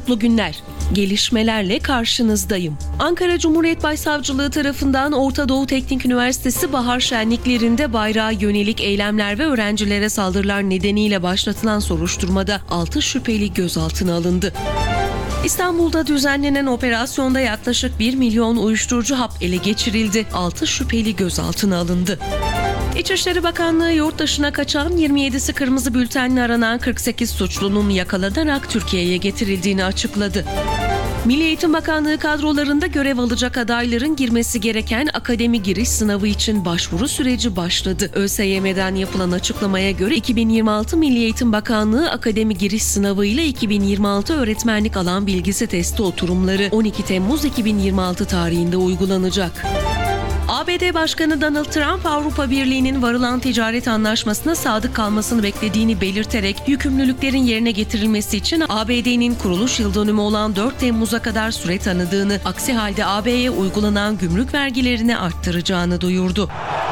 Mutlu günler. Gelişmelerle karşınızdayım. Ankara Cumhuriyet Başsavcılığı tarafından Orta Doğu Teknik Üniversitesi bahar şenliklerinde bayrağa yönelik eylemler ve öğrencilere saldırılar nedeniyle başlatılan soruşturmada 6 şüpheli gözaltına alındı. İstanbul'da düzenlenen operasyonda yaklaşık 1 milyon uyuşturucu hap ele geçirildi. 6 şüpheli gözaltına alındı. İçişleri Bakanlığı yurt dışına kaçan 27'si kırmızı bültenle aranan 48 suçlunun yakalanarak Türkiye'ye getirildiğini açıkladı. Milli Eğitim Bakanlığı kadrolarında görev alacak adayların girmesi gereken akademi giriş sınavı için başvuru süreci başladı. ÖSYM'den yapılan açıklamaya göre 2026 Milli Eğitim Bakanlığı akademi giriş sınavı ile 2026 öğretmenlik alan bilgisi testi oturumları 12 Temmuz 2026 tarihinde uygulanacak. ABD Başkanı Donald Trump, Avrupa Birliği'nin varılan ticaret anlaşmasına sadık kalmasını beklediğini belirterek yükümlülüklerin yerine getirilmesi için ABD'nin kuruluş yıl dönümü olan 4 Temmuz'a kadar süre tanıdığını, aksi halde AB'ye uygulanan gümrük vergilerini arttıracağını duyurdu.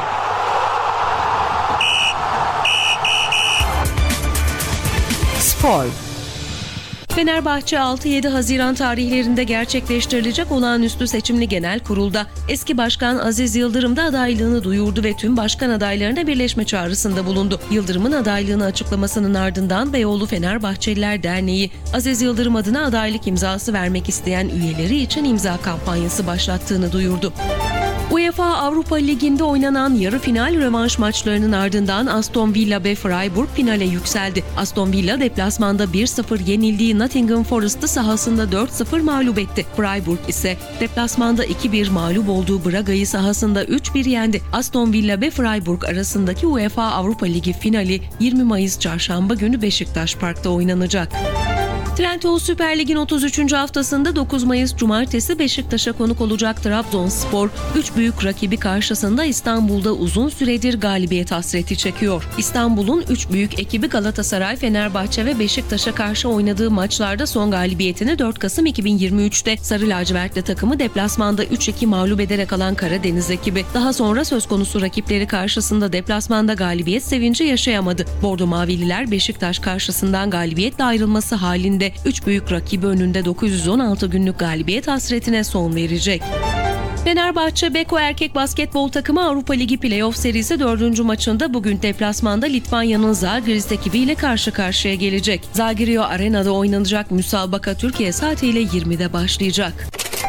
Spor. Fenerbahçe 6-7 Haziran tarihlerinde gerçekleştirilecek olağanüstü seçimli genel kurulda eski başkan Aziz Yıldırım da adaylığını duyurdu ve tüm başkan adaylarına birleşme çağrısında bulundu. Yıldırım'ın adaylığını açıklamasının ardından Beyoğlu Fenerbahçeliler Derneği, Aziz Yıldırım adına adaylık imzası vermek isteyen üyeleri için imza kampanyası başlattığını duyurdu. UEFA Avrupa Ligi'nde oynanan yarı final rövanş maçlarının ardından Aston Villa ve Freiburg finale yükseldi. Aston Villa deplasmanda 1-0 yenildiği Nottingham Forest'ı sahasında 4-0 mağlup etti. Freiburg ise deplasmanda 2-1 mağlup olduğu Braga'yı sahasında 3-1 yendi. Aston Villa ve Freiburg arasındaki UEFA Avrupa Ligi finali 20 Mayıs Çarşamba günü Beşiktaş Park'ta oynanacak. Trendyol Süper Lig'in 33. haftasında 9 Mayıs Cumartesi Beşiktaş'a konuk olacak Trabzonspor, 3 büyük rakibi karşısında İstanbul'da uzun süredir galibiyet hasreti çekiyor. İstanbul'un 3 büyük ekibi Galatasaray, Fenerbahçe ve Beşiktaş'a karşı oynadığı maçlarda son galibiyetini 4 Kasım 2023'te Sarı Lacivertli takımı deplasmanda 3-2 mağlup ederek alan Karadeniz ekibi. Daha sonra söz konusu rakipleri karşısında deplasmanda galibiyet sevinci yaşayamadı. Bordo Mavililer Beşiktaş karşısından galibiyetle ayrılması halinde 3 büyük rakibi önünde 916 günlük galibiyet hasretine son verecek. Fenerbahçe Beko erkek basketbol takımı Avrupa Ligi Playoff serisi 4. maçında bugün deplasmanda Litvanya'nın Žalgiris ekibiyle karşı karşıya gelecek. Zalgiris Arena'da oynanacak müsabaka Türkiye saatiyle 20'de başlayacak.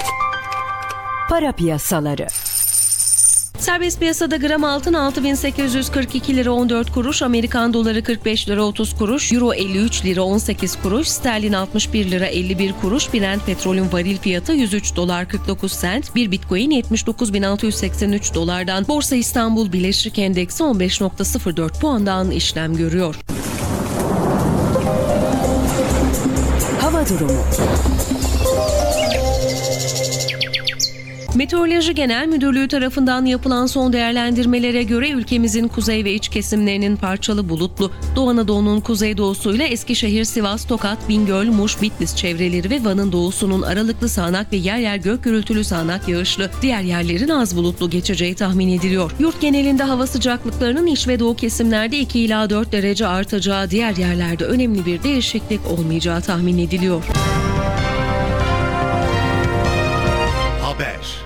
Para piyasaları. Serbest piyasada gram altın 6.842 lira 14 kuruş, Amerikan doları 45 lira 30 kuruş, Euro 53 lira 18 kuruş, sterlin 61 lira 51 kuruş, Brent petrolün varil fiyatı 103 dolar 49 sent, bir bitcoin 79.683 dolardan, Borsa İstanbul Birleşik Endeksi 15.04 puandan işlem görüyor. Hava durumu. Meteoroloji Genel Müdürlüğü tarafından yapılan son değerlendirmelere göre ülkemizin kuzey ve iç kesimlerinin parçalı bulutlu, Doğu Anadolu'nun kuzeydoğusuyla Eskişehir, Sivas, Tokat, Bingöl, Muş, Bitlis çevreleri ve Van'ın doğusunun aralıklı sağanak ve yer yer gök gürültülü sağanak yağışlı, diğer yerlerin az bulutlu geçeceği tahmin ediliyor. Yurt genelinde hava sıcaklıklarının iç ve doğu kesimlerde 2 ila 4 derece artacağı, diğer yerlerde önemli bir değişiklik olmayacağı tahmin ediliyor. Haber.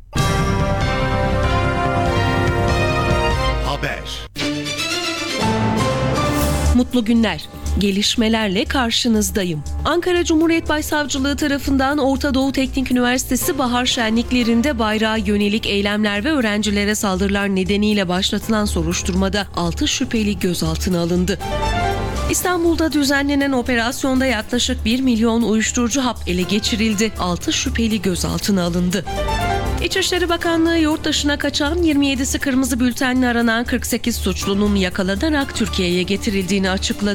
Mutlu günler. Gelişmelerle karşınızdayım. Ankara Cumhuriyet Başsavcılığı tarafından Orta Doğu Teknik Üniversitesi bahar şenliklerinde bayrağa yönelik eylemler ve öğrencilere saldırılar nedeniyle başlatılan soruşturmada 6 şüpheli gözaltına alındı. İstanbul'da düzenlenen operasyonda yaklaşık 1 milyon uyuşturucu hap ele geçirildi. 6 şüpheli gözaltına alındı. İçişleri Bakanlığı yurt dışına kaçan 27'si kırmızı bültenle aranan 48 suçlunun yakalanarak Türkiye'ye getirildiğini açıkladı.